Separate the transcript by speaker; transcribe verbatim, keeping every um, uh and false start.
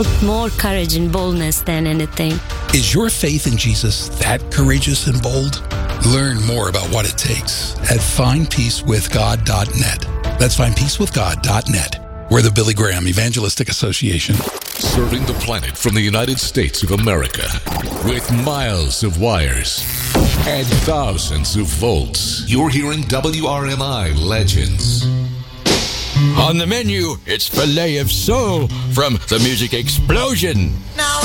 Speaker 1: More courage and boldness than anything.
Speaker 2: Is your faith in Jesus that courageous and bold? Learn more about what it takes at find peace with god dot net. That's find peace with god dot net. We're the Billy Graham Evangelistic Association.
Speaker 3: Serving the planet from the United States of America with miles of wires and thousands of volts. You're hearing W R M I Legends.
Speaker 4: On the menu, it's Filet of Soul from the Music Explosion.
Speaker 5: Now